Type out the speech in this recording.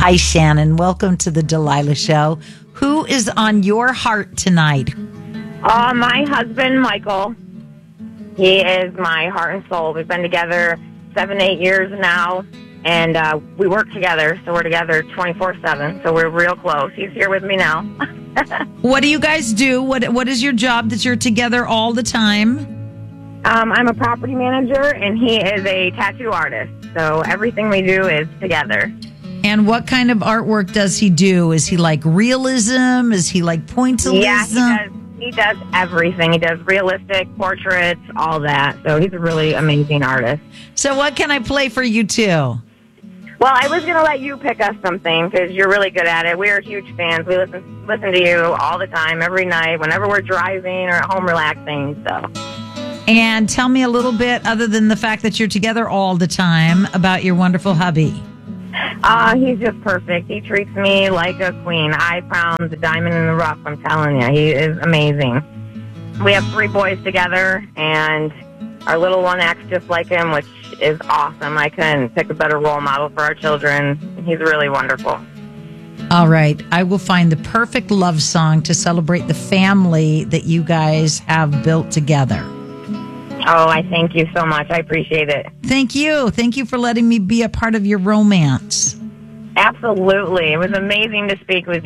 Hi, Shannon. Welcome to the Delilah Show. Who is on your heart tonight? My husband, Michael. He is my heart and soul. We've been together 7-8 years now, and we work together, so we're together 24/7, so we're real close. He's here with me now. What do you guys do? What is your job that you're together all the time? I'm a property manager, and he is a tattoo artist, so everything we do is together. And what kind of artwork does he do? Is he like realism? Is he like pointillism? Yeah, he does everything. He does realistic portraits, all that. So he's a really amazing artist. So what can I play for you two? Well, I was going to let you pick us something because you're really good at it. We're huge fans. We listen to you all the time, every night, whenever we're driving or at home relaxing. So. And tell me a little bit, other than the fact that you're together all the time, about your wonderful hubby. He's just perfect. He treats me like a queen. I found the diamond in the rough, I'm telling you. He is amazing. We have 3 boys together, and our little one acts just like him, which is awesome. I couldn't pick a better role model for our children. He's really wonderful. All right. I will find the perfect love song to celebrate the family that you guys have built together. Oh, I thank you so much. I appreciate it. Thank you. Thank you for letting me be a part of your romance. Absolutely. It was amazing to speak with you.